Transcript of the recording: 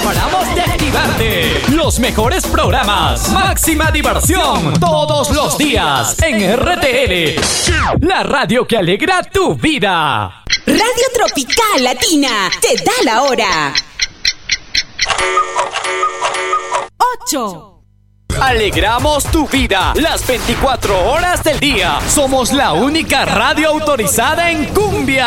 paramos de activarte. Los mejores programas, máxima diversión, todos los días en RTL. La radio que alegra tu vida. Radio Tropical Latina te da la hora. 8. Alegramos tu vida las 24 horas del día. Somos la única radio autorizada en cumbia.